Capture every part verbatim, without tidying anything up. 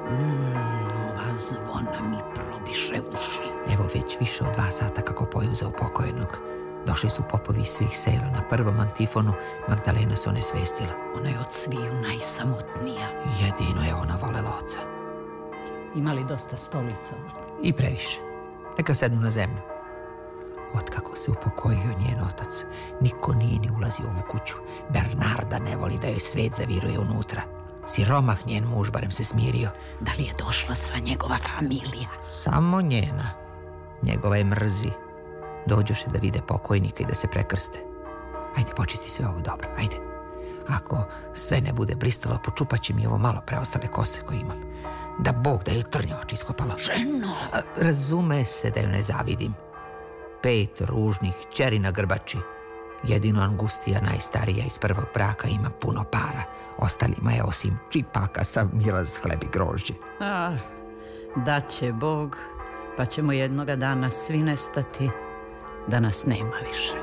Mm, ova zvona mi probiše uši. Evo već više od dva sata kako poju za upokojenog. Došli su popovi iz svih sela. Na prvom antifonu Magdalena se onesvestila. Ona je od sviju najsamotnija. Jedino je ona volela oca. Imali dosta stolica? I previše. Neka sednu na zemlju. Otkako se upokojio njen otac, niko nije ni ulazio u ovu kuću. Bernarda ne voli da joj svet zaviruje unutra. Siromah njen muž barem se smirio. Da li je došla sva njegova familija? Samo njena. Njegova je mrzi. Dođoše da vide pokojnika i da se prekrste. Ajde, počisti sve ovo dobro, ajde. Ako sve ne bude blistalo, počupat će mi ovo malo preostale kose koje imam. Da Bog da je trnja oči iskopala. Ženo! A, razume se da ju ne zavidim. Pet ružnih kćeri na grbači. Jedino Angustija, najstarija iz prvog braka, ima puno para. Ostalima je osim čipaka sav miraz, hleb i grožđe. Ah, da će Bog, pa ćemo jednoga dana svi nestati, da nas nema više.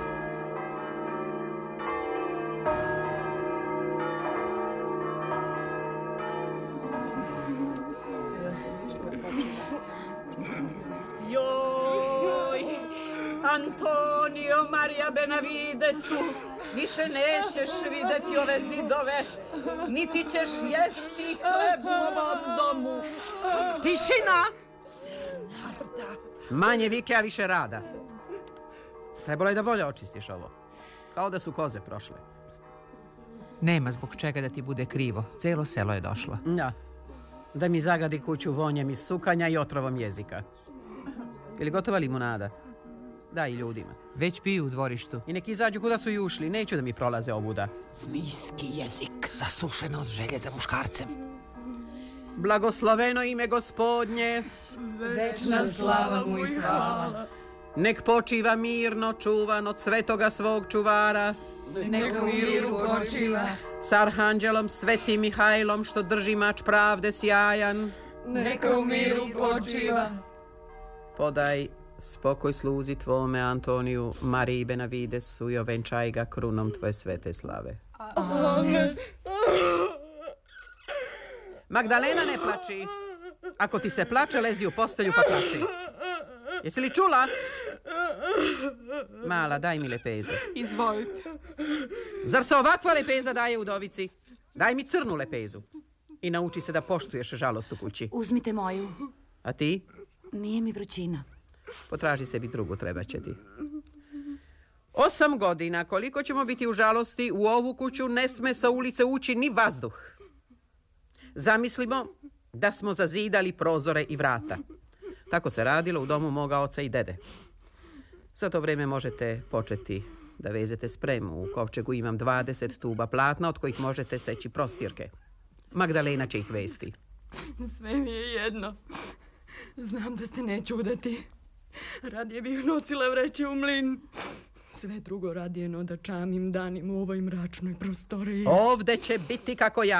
Joj, Antonio, Marija Benavidesu, više nećeš vidjeti ove zidove, niti ćeš jesti hleb u ovom domu. Tišina! Narda. Manje vike, a više rada. Trebalo je da bolje očistiš ovo. Kao da su koze prošle. Nema zbog čega da ti bude krivo. Celo selo je došlo. Da. Da mi zagadi kuću vonjem iz sukanja i otrovom jezika. Ili gotova limunada? Daj ljudima. Već piju u dvorištu. I neki izađu kuda su i ušli. Neću da mi prolaze ovuda. Zmijski jezik. Zasušeno od želje za muškarcem. Blagosloveno ime Gospodnje. Večna slava mu i hvala. Nek počiva mirno čuvan od svetoga svog čuvara. Neka u miru počiva. S arhanđelom svetim Mihajlom što drži mač pravde sjajan. Neka u miru počiva. Podaj spokoj sluzi tvome Antoniju, Mariji Benavidesu i ovenčaj ga krunom tvoje svete slave. Amen. Magdalena, ne plači. Ako ti se plače, lezi u postelju pa plači. Jesi li čula? Mala, daj mi lepezu. Izvolite. Zar se ovakva lepeza daje udovici? Daj mi crnu lepezu. I nauči se da poštuješ žalost u kući. Uzmite moju. A ti? Nije mi vrućina. Potraži sebi drugu, treba će ti. Osam godina, koliko ćemo biti u žalosti, u ovu kuću ne sme sa ulice ući ni vazduh. Zamislimo da smo zazidali prozore i vrata. Tako se radilo u domu moga oca i dede. Za to vreme možete početi da vezete spremu. U kovčegu imam dvadeset tuba platna od kojih možete seći prostirke. Magdalena će ih vesti. Sve mi je jedno. Znam da se neću udati. Radije bih nosila vreće u mlin. Sve drugo radije no da čamim danima u ovoj mračnoj prostoriji. Ovde će biti kako ja.